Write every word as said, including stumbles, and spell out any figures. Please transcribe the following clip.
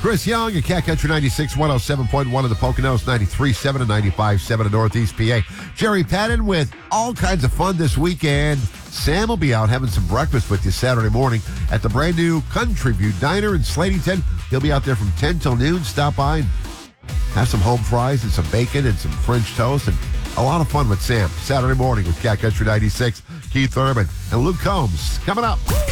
Chris Young at Cat Country ninety-six, one oh seven point one in the Poconos, ninety-three point seven and ninety-five point seven in Northeast P A. Jerry Patton with all kinds of fun this weekend. Sam will be out having some breakfast with you Saturday morning at the brand new Country View Diner in Slatington. He'll be out there from ten till noon. Stop by and have some home fries and some bacon and some French toast and a lot of fun with Sam Saturday morning with Cat Country ninety-six. Keith Thurman and Luke Combs coming up.